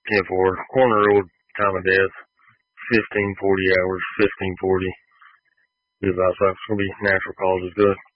10-4. Corner road time of death, 1540 hours, 1540. It's going to be natural causes. Good.